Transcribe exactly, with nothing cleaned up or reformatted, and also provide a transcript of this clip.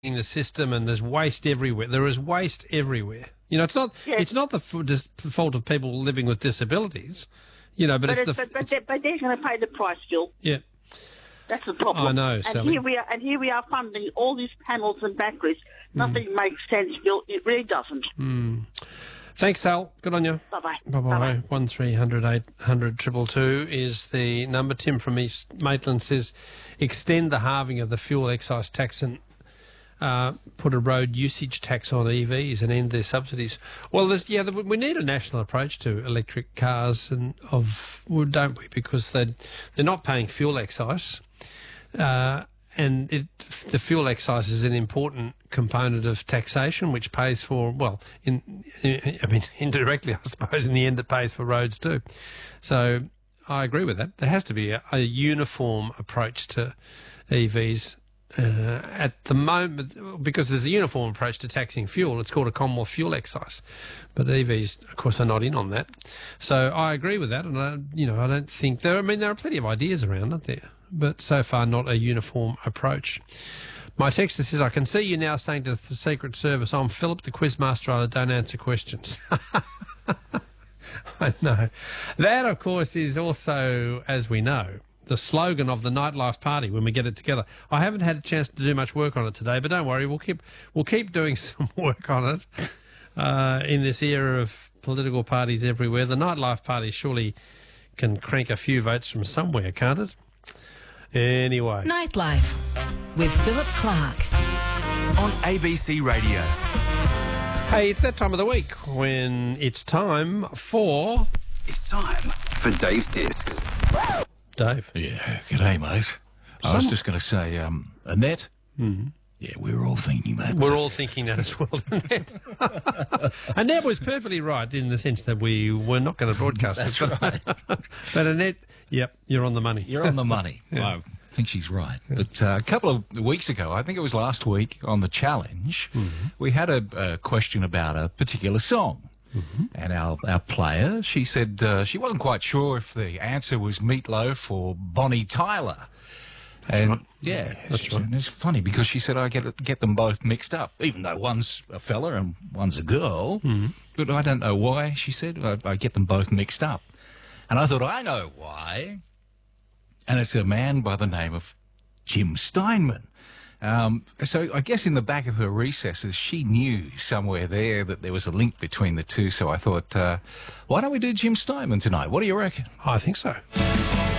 in the system, and there's waste everywhere. There is waste everywhere. You know, it's not Yes. it's not the f- dis- fault of people living with disabilities. You know, but, But, it's it's, the but, but, they're, but they're going to pay the price, Phil. yeah. That's the problem. I know, and Sally. here we are, and here we are funding all these panels and batteries. Nothing Hmm. makes sense, Phil. It really doesn't. Thanks, Sal. Good on you. Bye bye. Bye bye. One three hundred eight hundred triple two is the number. Tim from East Maitland says, extend the halving of the fuel excise tax and uh, put a road usage tax on E Vs and end their subsidies. Well, there's, yeah, we need a national approach to electric cars, and of well, don't we? Because they they're not paying fuel excise, uh, and it, the fuel excise is an important component of taxation, which pays for, well, in, I mean, indirectly, I suppose, in the end it pays for roads too. So I agree with that. There has to be a, a uniform approach to E Vs uh, at the moment, because there's a uniform approach to taxing fuel. It's called a Commonwealth fuel excise, but E Vs, of course, are not in on that. So I agree with that, and I, you know, I don't think there. I mean, there are plenty of ideas around, aren't there? But so far, not a uniform approach. My texter says, I can see you now saying to the Secret Service, I'm Philip, the quizmaster, I don't answer questions. I know. That, of course, is also, as we know, the slogan of the nightlife party when we get it together. I haven't had a chance to do much work on it today, but don't worry, we'll keep we'll keep doing some work on it uh, in this era of political parties everywhere. The nightlife party surely can crank a few votes from somewhere, can't it? Anyway. Nightlife with Philip Clark on A B C Radio. Hey, it's that time of the week when it's time for... It's time for Dave's Discs. Dave. Yeah, g'day, mate. I was just going to say, um, Annette. Mm-hmm. Yeah, we were all thinking that. We're all thinking that as well, Annette. Annette was perfectly right in the sense that we were not going to broadcast That's it. right. But Annette, yep, you're on the money. You're on the money. Yeah. I think she's right. But uh, a couple of weeks ago, I think it was last week on The Challenge, mm-hmm. we had a, a question about a particular song. Mm-hmm. And our, our player, she said uh, she wasn't quite sure if the answer was Meatloaf or Bonnie Tyler. That's and right. Yeah, that's she, right. And it's funny because she said I get get them both mixed up, even though one's a fella and one's a girl. Mm-hmm. But I don't know why. She said I, I get them both mixed up, and I thought I know why. And it's a man by the name of Jim Steinman. Um, so I guess in the back of her recesses, she knew somewhere there that there was a link between the two. So I thought, uh, why don't we do Jim Steinman tonight? What do you reckon? I think so.